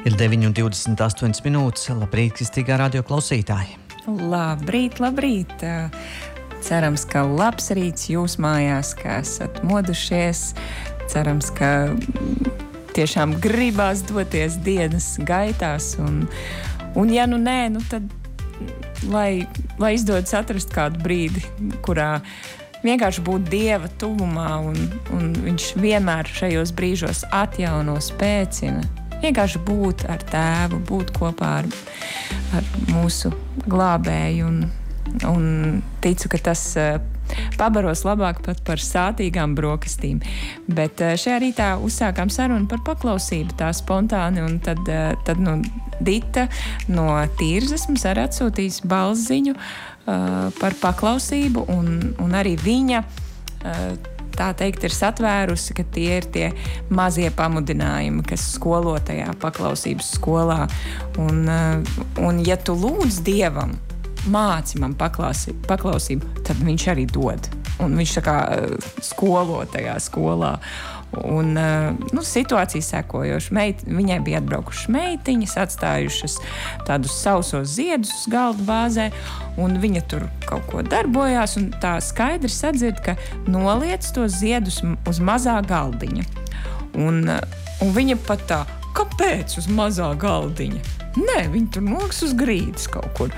Ir 9:28 minūtes. Labrīt, kristīgā radio klausītāji. Labrīt, labrīt. Cerams, ka labs rīts jūs mājās, ka esat modušies. Cerams, ka tiešām gribās doties dienas gaitās. Un ja nu nē, tad lai izdodas atrast kādu brīdi, kurā vienkārši būt Dieva tuvumā, un viņš vienmēr šajos brīžos atjauno, spēcina. Vienkārši būt ar Tēvu, būt kopā ar mūsu glābēju, un ticu, ka tas pabaros labāk pat par sātīgām brokastīm. Bet šajā rītā uzsākām sarunu par paklausību tā spontāni, un tad Dita no Tīrzes mums arī atsūtīs balsziņu par paklausību, un arī viņa tā teikt ir satvērusi, ka tie ir tie mazie pamudinājumi, kas skolo tajā paklausības skolā. Un ja tu lūdz Dievam, māci man paklausību, tad viņš arī dod. Un viņš tā kā skolo tajā skolā. Un situācija sekojoša. Viņai bija atbraukušas meitiņas, atstājušas tādus sausos ziedus uz galda vāzē, un viņa tur kaut ko darbojās, un tā skaidri sadzird, ka noliec tos ziedus uz mazā galdiņa. Un viņa pat tā, kāpēc uz mazā galdiņa? Nē, viņa tur noliks uz grīdas kaut kur.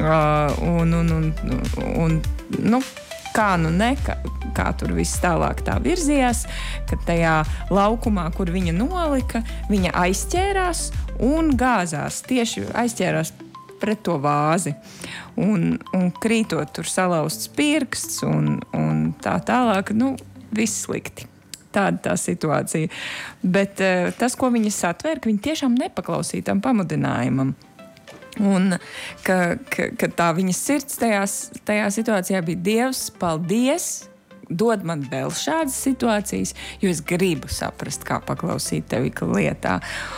Kā tur viss tālāk tā virzījās, kad tajā laukumā, kur viņa nolika, viņa aizķērās un gāzās, tieši aizķērās pret to vāzi. Un krītot tur salauzts pirksts un tā tālāk, viss slikti. Tāda tā situācija. Bet tas, ko viņa satver, ka viņa tiešām nepaklausīja tam pamudinājumam. Un ka tā viņas sirds tajā situācijā bija: Dievs, paldies, dod man vēl šādas situācijas, jo es gribu saprast, kā paklausīt tevi lietā.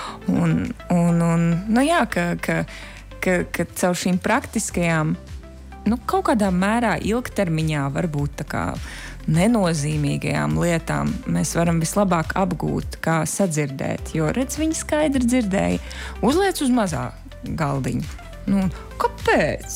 Ka caur šīm praktiskajām, kaut kādā mērā ilgtermiņā varbūt tā kā nenozīmīgajām lietām mēs varam vislabāk apgūt, kā sadzirdēt. Jo, redz, viņa skaidri dzirdēja: uzliec uz mazā galdiņu. Kāpēc?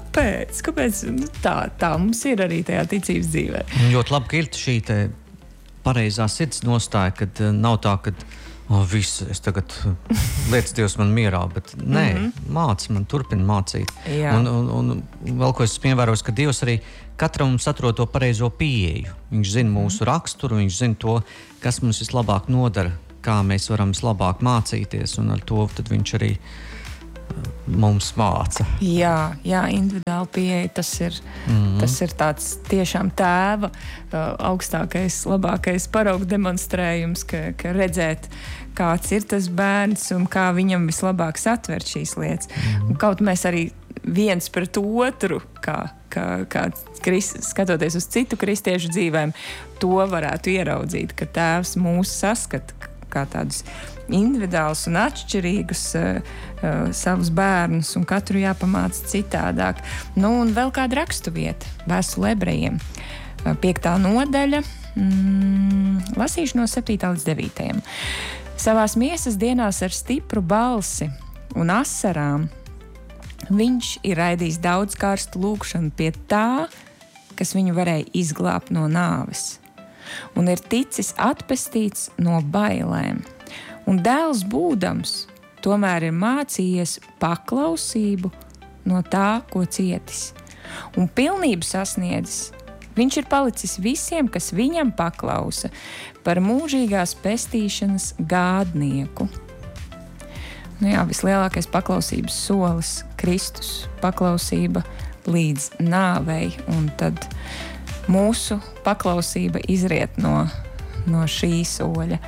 Tā mums ir arī tajā ticības dzīvē. Ļoti labi, ka ir šī te pareizā sirds nostāja, kad nav tā, ka viss, es tagad liec Dievs man mierā, bet nē, māci man, turpina mācīt. Un vēl ko esmu ievērojis, ka Dievs arī katram mums atrod to pareizo pieeju. Viņš zina mūsu raksturu, viņš zina to, kas mums vislabāk nodara, kā mēs varam vislabāk mācīties, un ar to tad viņš arī mums māca. Jā, individuāli pieeja, tas ir tāds tiešām Tēva augstākais, labākais paraugu demonstrējums, ka redzēt, kāds ir tas bērns un kā viņam vislabāk satvert šīs lietas. Un kaut mēs arī viens pret otru, kā skatoties uz citu kristiešu dzīvēm, to varētu ieraudzīt, ka Tēvs mūs saskata kā tādus individuālus un atšķirīgus savus bērnus, un katru jāpamāca citādāk. Un vēl kāda raksturvieta, Vēstule Ebrejiem, 5. nodaļa, lasīšu no 7. līdz 9. Savās miesas dienās ar stipru balsi un asarām viņš ir raidījis daudz karstu lūgšanu pie tā, kas viņu varēja izglābt no nāves, un ir ticis atpestīts no bailēm. Un dēls būdams, tomēr ir mācījies paklausību no tā, ko cietis. Un pilnību sasniedzis, viņš ir palicis visiem, kas viņam paklausa, par mūžīgās pestīšanas gādnieku. Vislielākais paklausības solis, Kristus paklausība līdz nāvei, un tad mūsu paklausība izriet no šī soļa.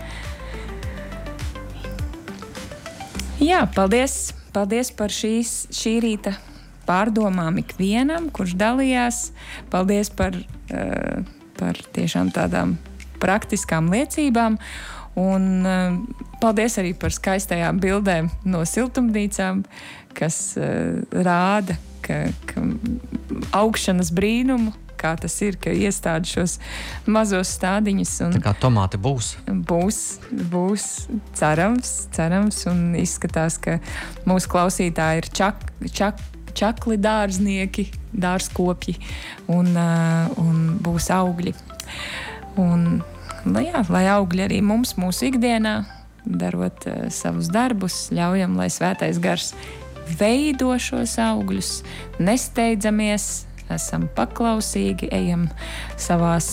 Jā, paldies par šī rīta pārdomām ikvienam, kurš dalījās. Paldies par tiešām tādām praktiskām liecībām. Un paldies arī par skaistajām bildēm no siltumnīcām, kas rāda, ka augšanas brīnumu kā tas ir, ka iestāda šos mazos stādiņus. Tā kā tomāti būs. Būs, cerams, un izskatās, ka mūsu klausītāji ir čakli dārznieki, dārzkopji, un būs augļi. Un, lai augļi arī mums, mūsu ikdienā, darot savus darbus, ļaujam, lai svētais gars veido šos augļus, nesteidzamies, esam paklausīgi, ejam savās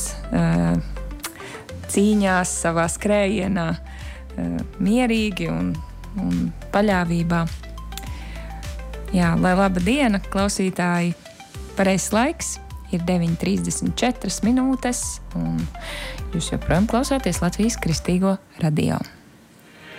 cīņās, savā skrējienā mierīgi un paļāvībā. Jā, lai laba diena, klausītāji, pareizs laiks. Ir 9:34 minūtes, un jūs joprojām klausāties Latvijas Kristīgo radio.